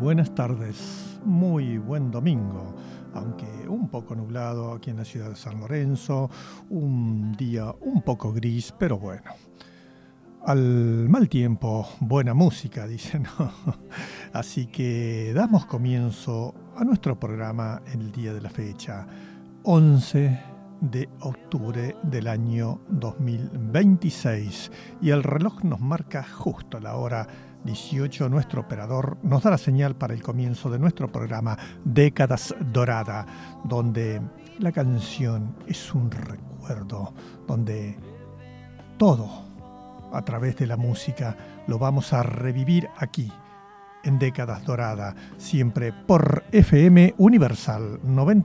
buenas tardes, muy buen domingo, aunque un poco nublado aquí en la ciudad de San Lorenzo, un día un poco gris, pero bueno. Al mal tiempo, buena música, dicen, ¿no? Así que damos comienzo a nuestro programa en el día de la fecha, 11 de octubre del año 2026. Y el reloj nos marca justo la hora 18. Nuestro operador nos da la señal para el comienzo de nuestro programa Décadas Dorada, donde la canción es un recuerdo, donde todo a través de la música lo vamos a revivir aquí en Décadas Dorada, siempre por FM Universal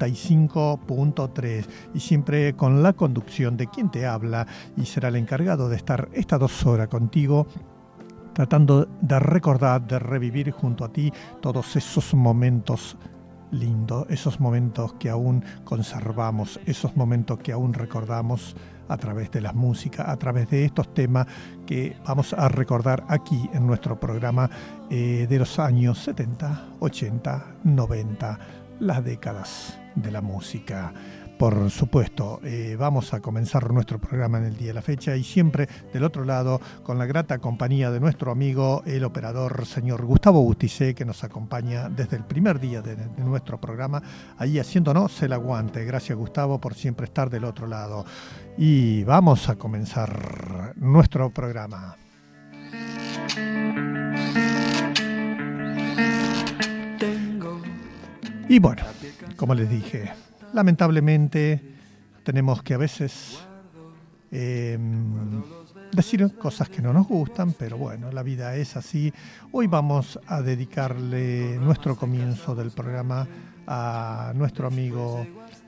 95.3 y siempre con la conducción de quien te habla y será el encargado de estar estas 2 horas contigo, tratando de recordar, de revivir junto a ti todos esos momentos lindos, esos momentos que aún conservamos, esos momentos que aún recordamos a través de la música, a través de estos temas que vamos a recordar aquí en nuestro programa de los años 70, 80, 90, las décadas de la música. Por supuesto, vamos a comenzar nuestro programa en el día de la fecha y siempre del otro lado con la grata compañía de nuestro amigo, el operador señor Gustavo Busticé, que nos acompaña desde el primer día de nuestro programa, ahí haciéndonos el aguante. Gracias, Gustavo, por siempre estar del otro lado. Y vamos a comenzar nuestro programa. Y bueno, como les dije, lamentablemente tenemos que a veces decir cosas que no nos gustan, pero bueno, la vida es así. Hoy vamos a dedicarle nuestro comienzo del programa a nuestro amigo,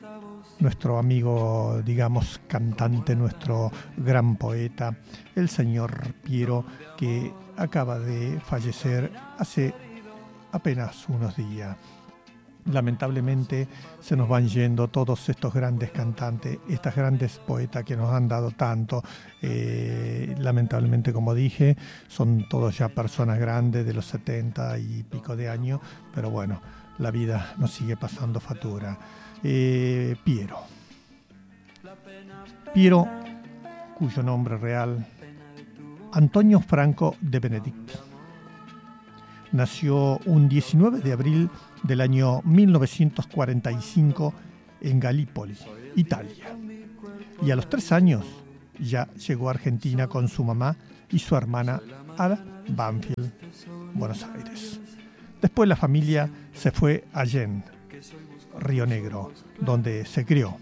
digamos, cantante, nuestro gran poeta, el señor Piero, que acaba de fallecer hace apenas unos días. Lamentablemente se nos van yendo todos estos grandes cantantes, estas grandes poetas que nos han dado tanto. Lamentablemente, como dije, son todos ya personas grandes de los 70 y pico de años, pero bueno, la vida nos sigue pasando factura. Piero, cuyo nombre real, Antonio Franco de Benedicti. Nació un 19 de abril del año 1945 en Galípoli, Italia. Y a los 3 años ya llegó a Argentina con su mamá y su hermana a Banfield, Buenos Aires. Después la familia se fue a Allende, Río Negro, donde se crió.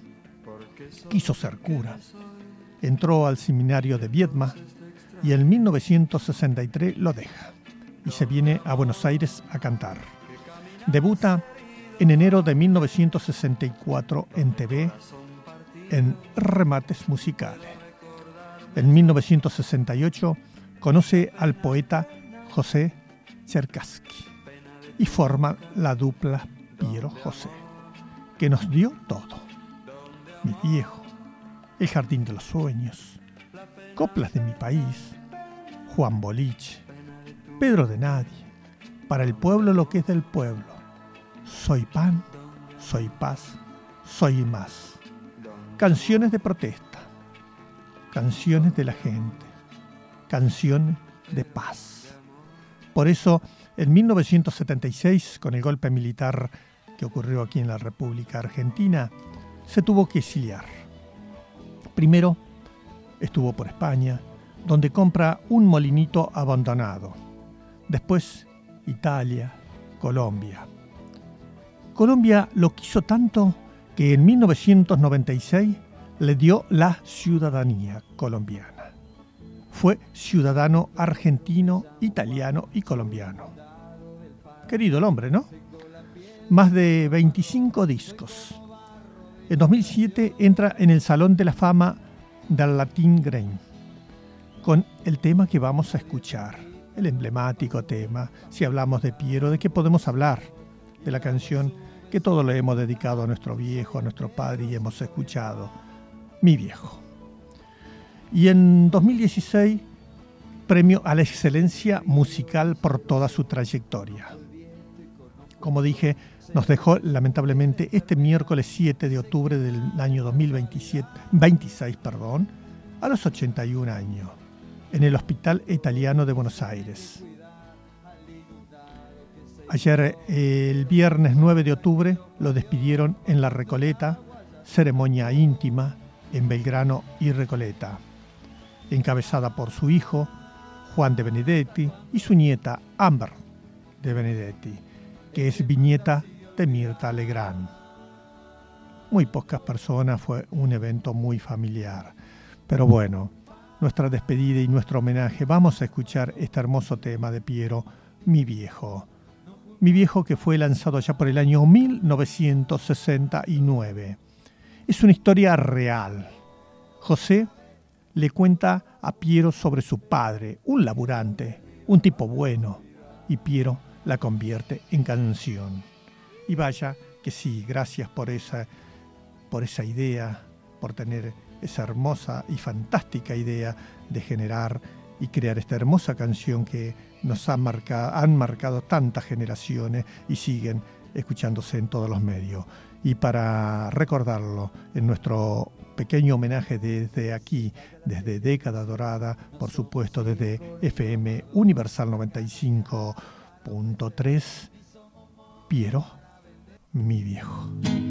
Quiso ser cura. Entró al seminario de Viedma y en 1963 lo deja y se viene a Buenos Aires a cantar. Debuta en enero de 1964 en TV en Remates Musicales. En 1968 conoce al poeta José Cherkassky y forma la dupla Piero-José, que nos dio todo. Mi viejo, El Jardín de los Sueños, Coplas de mi País, Juan Boliche, Pedro de Nadie, Para el pueblo lo que es del pueblo, Soy pan, soy paz, soy más. Canciones de protesta, canciones de la gente, canciones de paz. Por eso, en 1976, con el golpe militar que ocurrió aquí en la República Argentina, se tuvo que exiliar. Primero estuvo por España, donde compra un molinito abandonado. Después, Italia, Colombia. Colombia lo quiso tanto que en 1996 le dio la ciudadanía colombiana. Fue ciudadano argentino, italiano y colombiano. Querido el hombre, ¿no? Más de 25 discos. En 2007 entra en el Salón de la Fama del Latin Grammy con el tema que vamos a escuchar, el emblemático tema. Si hablamos de Piero, ¿de qué podemos hablar? De la canción que todo le hemos dedicado a nuestro viejo, a nuestro padre y hemos escuchado, Mi Viejo. Y en 2016, premio a la excelencia musical por toda su trayectoria. como dije, nos dejó lamentablemente este miércoles 7 de octubre del año 2026, a los 81 años, en el Hospital Italiano de Buenos Aires. Ayer, el viernes 9 de octubre, lo despidieron en La Recoleta, ceremonia íntima en Belgrano y Recoleta, encabezada por su hijo, Juan de Benedetti, y su nieta, Amber de Benedetti, que es bisnieta de Mirta Legrand. Muy pocas personas, fue un evento muy familiar. Pero bueno, nuestra despedida y nuestro homenaje, vamos a escuchar este hermoso tema de Piero, Mi Viejo. Mi Viejo, que fue lanzado ya por el año 1969. Es una historia real. José le cuenta a Piero sobre su padre, un laburante, un tipo bueno, y Piero la convierte en canción. Y vaya que sí, gracias por esa idea, por tener esa hermosa y fantástica idea de generar y crear esta hermosa canción que nos han marcado tantas generaciones y siguen escuchándose en todos los medios. Y para recordarlo, en nuestro pequeño homenaje desde aquí, desde Década Dorada, por supuesto desde FM Universal 95.3, Piero, mi viejo.